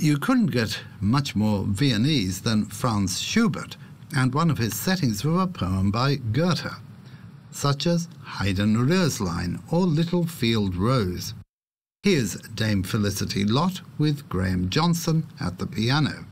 You couldn't get much more Viennese than Franz Schubert, and one of his settings was a poem by Goethe, such as Haydn Röslein or Little Field Rose. Here's Dame Felicity Lott with Graham Johnson at the piano.